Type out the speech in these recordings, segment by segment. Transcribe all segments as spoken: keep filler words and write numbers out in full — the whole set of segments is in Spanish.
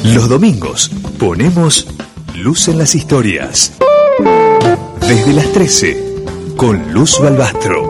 Los domingos ponemos luz en las historias. Desde las trece, con Luz Balbastro.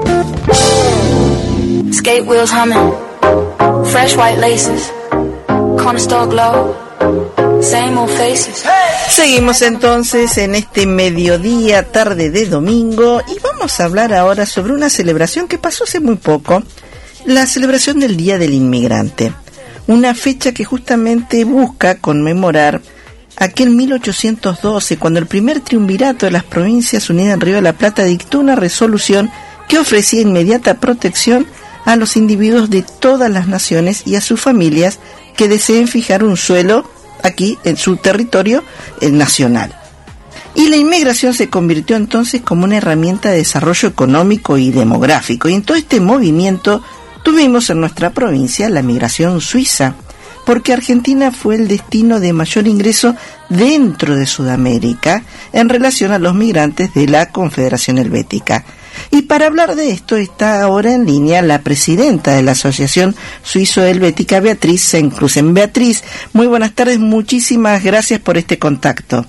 Skate wheels humming, fresh white laces, corner store glow, same old faces. Seguimos entonces en este mediodía, tarde de domingo, y vamos a hablar ahora sobre una celebración que pasó hace muy poco, la celebración del Día del Inmigrante. Una fecha que justamente busca conmemorar aquel mil ochocientos doce, cuando el primer triunvirato de las Provincias Unidas en Río de la Plata dictó una resolución que ofrecía inmediata protección a los individuos de todas las naciones y a sus familias que deseen fijar un suelo aquí en su territorio eh, nacional. Y la inmigración se convirtió entonces como una herramienta de desarrollo económico y demográfico. Y en todo este movimiento tuvimos en nuestra provincia la migración suiza, porque Argentina fue el destino de mayor ingreso dentro de Sudamérica en relación a los migrantes de la Confederación Helvética. Y para hablar de esto está ahora en línea la presidenta de la Asociación Suizo-Helvética, Beatriz Senklusen. Beatriz, muy buenas tardes, muchísimas gracias por este contacto.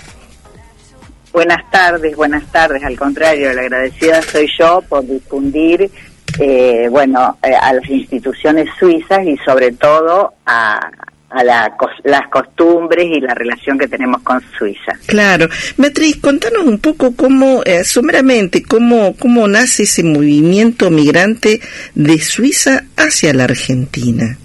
Buenas tardes, buenas tardes, al contrario, la agradecida soy yo por difundir eh, bueno, eh, a las instituciones suizas y sobre todo a... a la, las costumbres y la relación que tenemos con Suiza. Claro. Beatriz, contanos un poco cómo, eh, someramente, cómo, cómo nace ese movimiento migrante de Suiza hacia la Argentina.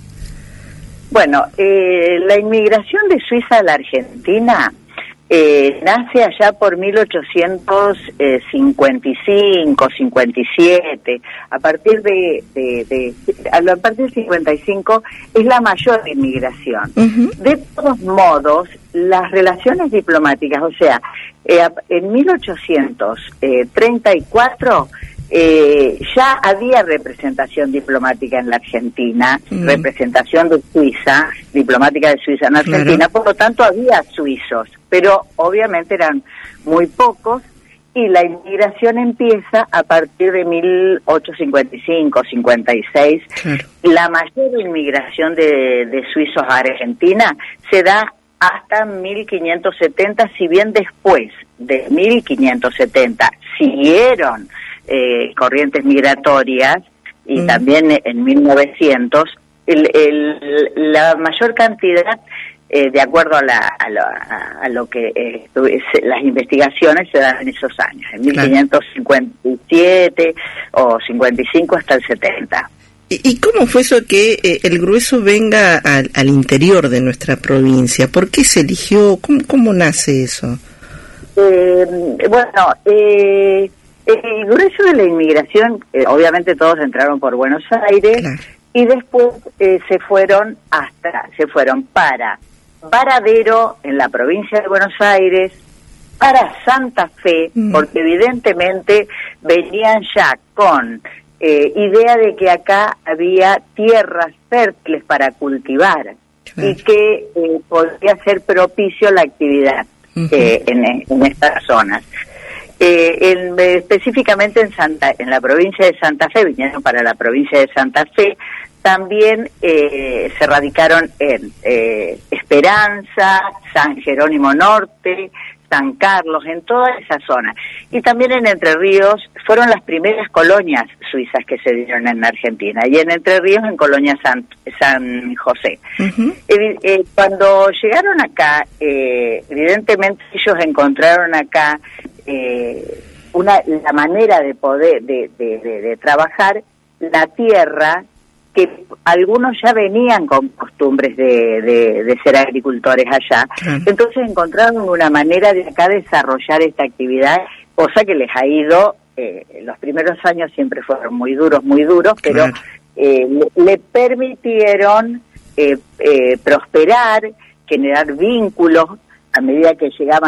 Bueno, eh, la inmigración de Suiza a la Argentina eh, nace allá por mil ochocientos cincuenta y cinco, cincuenta y siete. A partir de, de, de a partir del cincuenta y cinco es la mayor inmigración. Uh-huh. De todos modos, las relaciones diplomáticas, o sea, eh, en mil ochocientos treinta y cuatro eh, ya había representación diplomática en la Argentina, uh-huh. representación de Suiza, diplomática de Suiza en Argentina, uh-huh. por lo tanto había suizos, pero obviamente eran muy pocos. Y la inmigración empieza a partir de mil ochocientos cincuenta y cinco, cincuenta y seis. Claro. La mayor inmigración de, de suizos a Argentina se da hasta mil quinientos setenta, si bien después de mil quinientos setenta siguieron eh, corrientes migratorias, y mm. también en mil novecientos, el, el, la mayor cantidad... Eh, de acuerdo a, la, a, lo, a, a lo que eh, las investigaciones se dan en esos años, en mil quinientos cincuenta y siete o cincuenta y cinco hasta el setenta. ¿Y, y cómo fue eso que eh, el grueso venga al, al interior de nuestra provincia? ¿Por qué se eligió? ¿Cómo, cómo nace eso? Eh, bueno, eh, el grueso de la inmigración, eh, obviamente todos entraron por Buenos Aires, claro. y después eh, se fueron hasta, se fueron para Varadero, en la provincia de Buenos Aires, para Santa Fe, mm. porque evidentemente venían ya con eh, idea de que acá había tierras fértiles para cultivar, claro. y que eh, podría ser propicio la actividad uh-huh. eh, en, en estas zonas. Eh, en, específicamente en Santa, en la provincia de Santa Fe, vinieron para la provincia de Santa Fe. También eh, se radicaron en eh, Esperanza, San Jerónimo Norte, San Carlos, en toda esa zona. Y también en Entre Ríos fueron las primeras colonias suizas que se dieron en Argentina. Y en Entre Ríos, en Colonia San, San José. Uh-huh. Eh, eh, cuando llegaron acá, eh, evidentemente ellos encontraron acá eh, una la manera de poder, de, de, de, de trabajar la tierra, que algunos ya venían con costumbres de, de, de ser agricultores allá. Claro. Entonces encontraron una manera de acá desarrollar esta actividad, cosa que les ha ido, eh, los primeros años siempre fueron muy duros, muy duros, pero claro. eh, le, le permitieron eh, eh, prosperar, generar vínculos a medida que llegaban